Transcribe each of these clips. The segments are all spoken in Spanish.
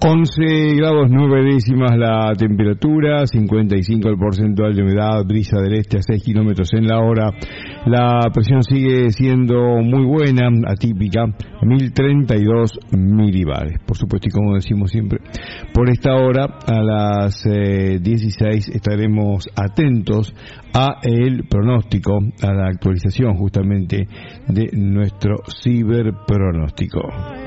11 grados 9 décimas la temperatura, 55 el porcentaje de humedad, brisa del este a 6 kilómetros en la hora. La presión sigue siendo muy buena, atípica, 1032 milibares. Por supuesto, y como decimos siempre, por esta hora, a las 16 estaremos atentos a el pronóstico, a la actualización justamente de nuestro ciberpronóstico.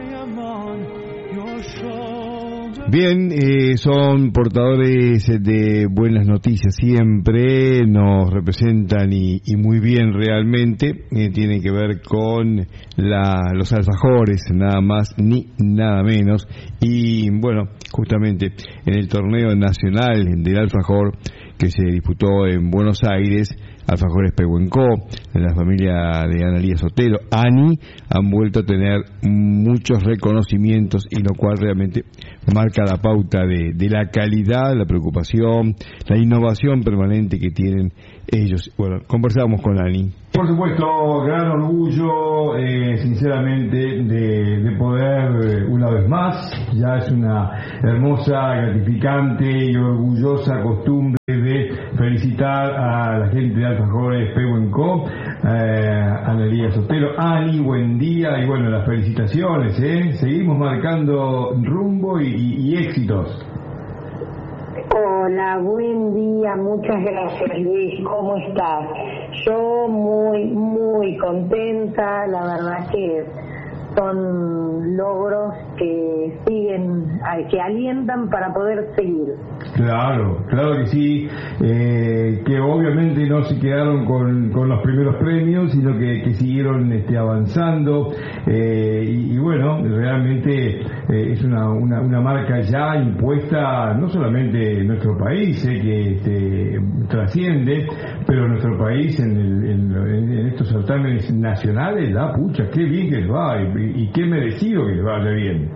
Bien, son portadores de buenas noticias siempre, nos representan y muy bien realmente, tienen que ver con los alfajores, nada más ni nada menos, y bueno, justamente en el torneo nacional del alfajor que se disputó en Buenos Aires, Alfajores Pehuenco, de la familia de Analía Sotelo, Ani, han vuelto a tener muchos reconocimientos, y lo cual realmente marca la pauta de la calidad, la preocupación, la innovación permanente que tienen ellos. Bueno, conversamos con Ani. Por supuesto, gran orgullo, sinceramente, de poder, una vez más, ya es una hermosa, gratificante y orgullosa costumbre de felicitar a la gente de Alfajores Pehuenco, Analía Sotelo, Ani, buen día, y bueno, las felicitaciones, seguimos marcando rumbo y éxitos. Hola, buen día, muchas gracias Luis, ¿cómo estás? Yo muy contenta, la verdad que son logros que siguen, que alientan para poder seguir. Claro que sí, que obviamente no se quedaron con los primeros premios, sino que siguieron avanzando, y bueno, realmente es una marca ya impuesta no solamente en nuestro país, que trasciende, pero nuestro país en estos certámenes nacionales, la pucha, qué bien que les va y qué merecido que les vaya bien.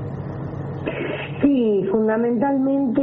Sí, fundamentalmente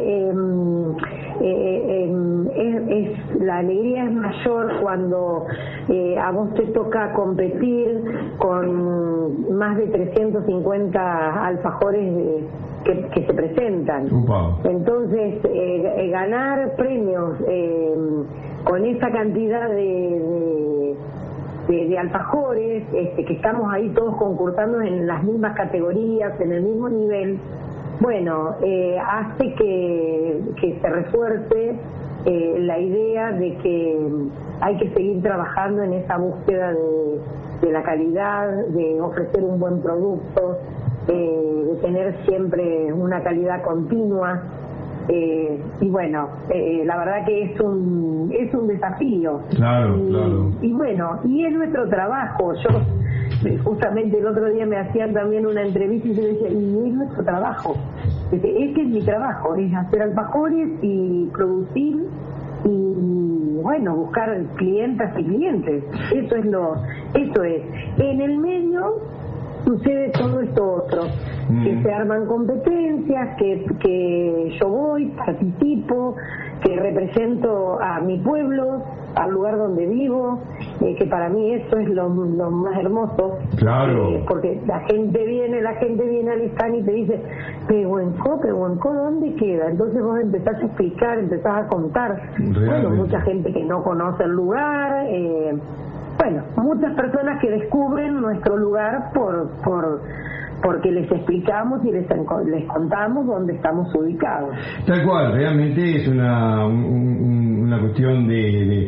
la alegría es mayor cuando a vos te toca competir con más de 350 alfajores que se presentan. Entonces, ganar premios con esa cantidad de alfajores, que estamos ahí todos concursando en las mismas categorías, en el mismo nivel, bueno, hace que se refuerce la idea de que hay que seguir trabajando en esa búsqueda de la calidad, de ofrecer un buen producto, de tener siempre una calidad continua. Y bueno, la verdad que es un desafío. Claro. Y bueno, y es nuestro trabajo. Yo justamente el otro día me hacían también una entrevista y yo decía, y es nuestro trabajo. Este es mi trabajo, es hacer alfajores y producir y bueno, buscar clientas y clientes. Eso es. En el medio sucede todo esto otro, que se arman competencias, que yo voy, participo, que represento a mi pueblo, al lugar donde vivo, que para mí eso es lo más hermoso. Claro. Porque la gente viene al stand y te dice, Pehuenco, ¿dónde queda? Entonces vos empezás a explicar, empezás a contar. Realmente. Bueno, mucha gente que no conoce el lugar, bueno, muchas personas que descubren nuestro lugar porque les explicamos y les contamos dónde estamos ubicados. Tal cual, realmente es una cuestión de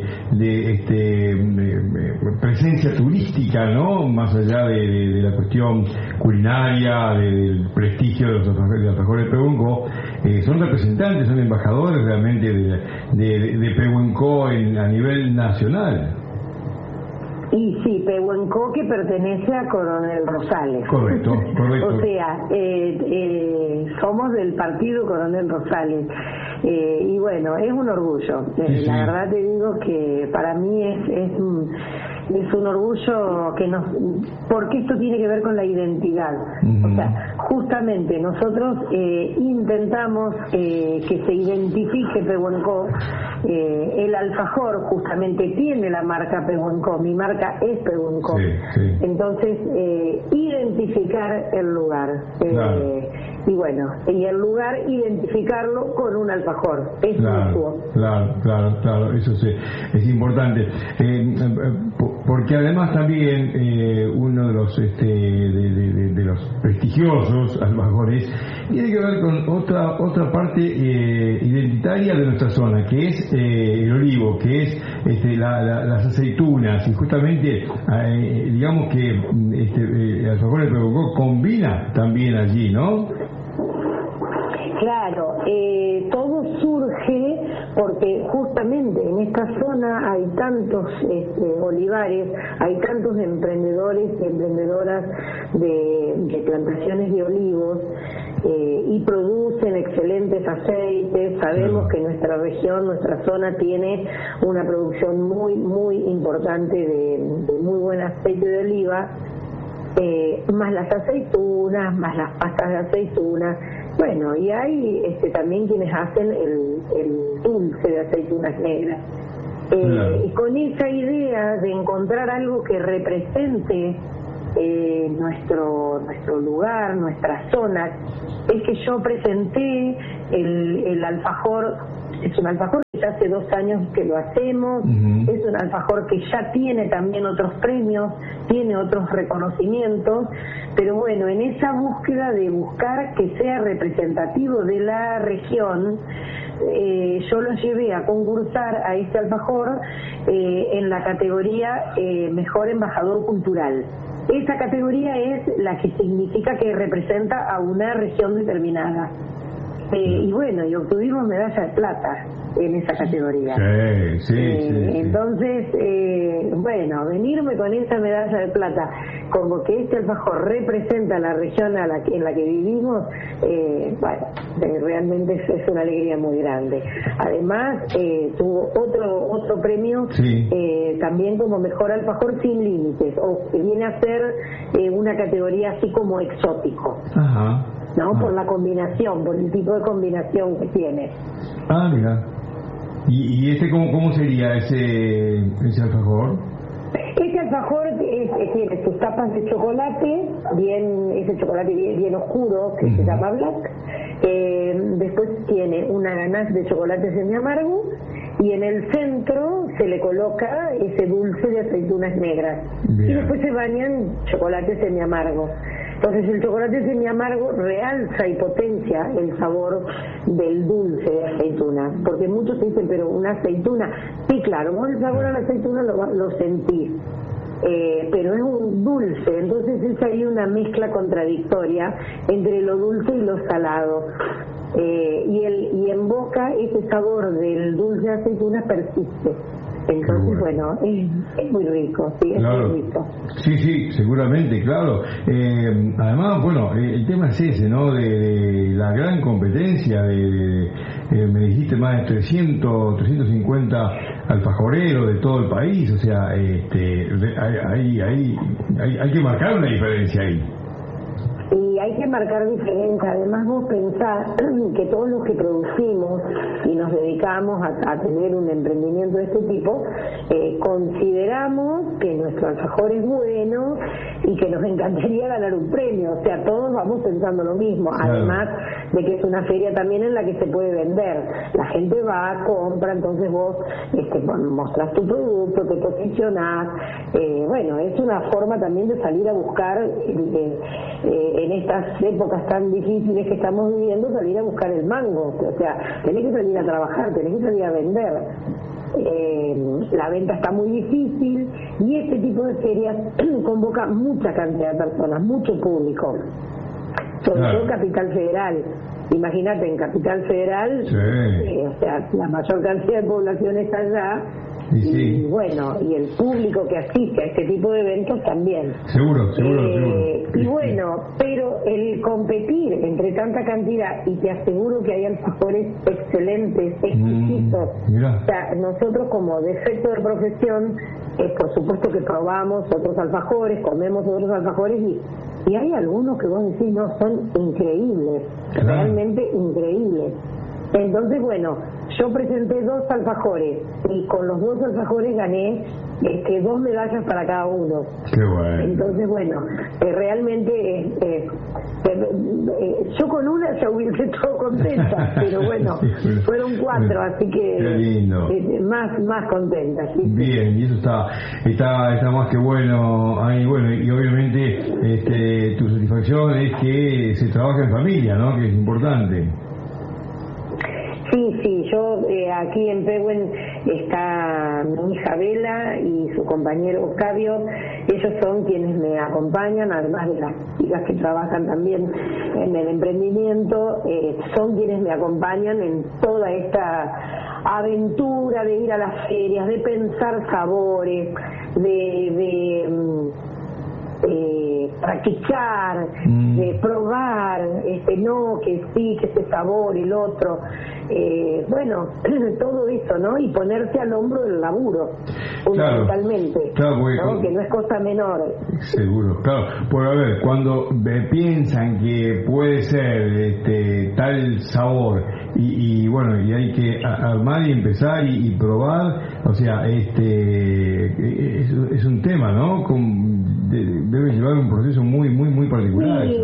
presencia turística, ¿no? Más allá de la cuestión culinaria, del prestigio de los alfajores de Pehuenco, son representantes, son embajadores realmente de Pehuenco a nivel nacional. Y sí, Pehuenco, que pertenece a Coronel Rosales. Correcto. O sea, somos del partido Coronel Rosales. Y bueno, es un orgullo. Sí. La verdad te digo que para mí es un orgullo porque esto tiene que ver con la identidad. O sea, justamente nosotros intentamos que se identifique Pehuenco. El alfajor justamente tiene la marca Pehuenco, mi marca es Pehuenco. Sí. Entonces, identificar el lugar. Claro. y bueno, y el lugar identificarlo con un alfajor. Es Claro, eso es importante, porque además también uno de los de los prestigiosos alfajores tiene que ver con otra parte identitaria de nuestra zona, que es el olivo, que es las aceitunas, y justamente digamos que el alfajor de Pehuajó combina también allí, ¿no? Claro, todo surge porque justamente en esta zona hay tantos olivares, hay tantos emprendedores y emprendedoras de plantaciones de olivos, y producen excelentes aceites. Sabemos que nuestra región, nuestra zona tiene una producción muy, muy importante de muy buen aceite de oliva, más las aceitunas, más las pastas de aceitunas. Bueno, y hay también quienes hacen el dulce de aceitunas negras. Y con esa idea de encontrar algo que represente nuestro lugar, nuestra zona, es que yo presenté el alfajor. Es un alfajor que ya hace 2 años que lo hacemos, es un alfajor que ya tiene también otros premios, tiene otros reconocimientos, pero bueno, en esa búsqueda de buscar que sea representativo de la región, yo lo llevé a concursar a este alfajor en la categoría Mejor Embajador Cultural. Esa categoría es la que significa que representa a una región determinada. Y bueno, y obtuvimos medalla de plata en esa categoría. Sí. Entonces, bueno, venirme con esa medalla de plata, como que este alfajor representa la región en la que vivimos, bueno, realmente es una alegría muy grande. Además, tuvo otro premio, también como mejor alfajor sin límites, o que viene a ser una categoría así como exótico. Ajá. ¿No? Por la combinación, por el tipo de combinación que tiene. Mira. ¿Y cómo sería ese alfajor? Este alfajor tiene sus tapas de chocolate, ese chocolate bien oscuro, que se llama black. Después tiene una ganache de chocolate semi-amargo, y en el centro se le coloca ese dulce de aceitunas negras. Bien. Y después se bañan chocolate semi-amargo. Entonces el chocolate semi-amargo realza y potencia el sabor del dulce de aceituna, porque muchos dicen, pero una aceituna, sí, claro, vos el sabor a la aceituna lo sentís, pero es un dulce, entonces es ahí una mezcla contradictoria entre lo dulce y lo salado. Y en boca ese sabor del dulce de aceituna persiste. Entonces, bueno, es muy rico, sí, es muy rico. Sí, seguramente, claro. Además, bueno, el tema es ese, ¿no? De la gran competencia, me dijiste más de 350 alfajoreros de todo el país, o sea, hay que marcar una diferencia ahí. Y hay que marcar diferencia. Además, vos pensás que todos los que producimos y nos dedicamos a tener un emprendimiento de este tipo, consideramos que nuestro alfajor es bueno y que nos encantaría ganar un premio. O sea, todos vamos pensando lo mismo. Claro. Además de que es una feria también en la que se puede vender. La gente va, compra, entonces vos mostrás tu producto, te posicionás. Bueno, es una forma también de salir a buscar en estas épocas tan difíciles que estamos viviendo, salir a buscar el mango. O sea, tenés que salir a trabajar, tenés que salir a vender. La venta está muy difícil y este tipo de ferias convoca mucha cantidad de personas, mucho público, sobre todo en Capital Federal. Imagínate, en Capital Federal, o sea, la mayor cantidad de población está allá. Y bueno, y el público que asiste a este tipo de eventos también. Seguro. Y bueno, pero el competir entre tanta cantidad, y te aseguro que hay alfajores excelentes, exquisitos. O sea, nosotros como defecto de profesión, por supuesto que probamos otros alfajores, comemos otros alfajores, y hay algunos que vos decís, no, son increíbles, realmente increíbles. Entonces, bueno, yo presenté 2 alfajores y con los 2 alfajores gané 2 medallas para cada uno. Qué bueno. Entonces, bueno, realmente yo con una ya hubiese estado contenta, pero bueno, sí, fueron 4, así que qué lindo. Más contenta. ¿Sí? Bien, y eso está más que bueno. Ahí, bueno, y obviamente tu satisfacción es que se trabaja en familia, ¿no? Que es importante. Sí, yo aquí en Pehuen está mi hija Bela y su compañero Octavio. Ellos son quienes me acompañan, además de las chicas que trabajan también en el emprendimiento, son quienes me acompañan en toda esta aventura de ir a las ferias, de pensar sabores, de practicar, de probar, no, que sí, que ese sabor, el otro, bueno, todo eso, ¿no? Y ponerse al hombro del laburo, fundamentalmente, claro, ¿no? Que no es cosa menor. Seguro, claro. Pues a ver, cuando piensan que puede ser tal sabor y bueno, y hay que armar y empezar y probar, o sea, es un tema, ¿no? Debe llevar un proceso muy particular. Sí,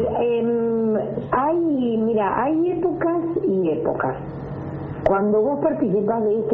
hay épocas y épocas. Cuando vos participás de